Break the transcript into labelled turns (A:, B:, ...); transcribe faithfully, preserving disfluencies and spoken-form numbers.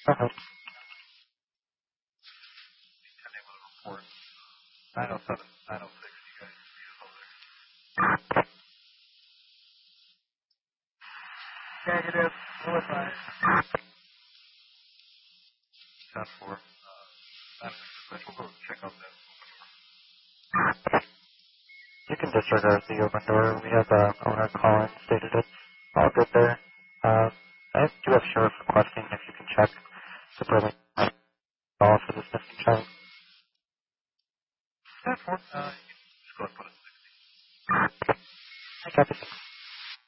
A: ahead.
B: Report nine oh seven, nine oh six, you guys use over there. Negative, Northside. ten four. Uh, nine six, we'll go check out that.
A: You can disregard the open door. We have uh, owner calling stated it's all good there. Uh, I do have sheriff requesting if you can check the building call for this missing child.
B: ten four. Uh, you can just go ahead and put it.
A: I copy.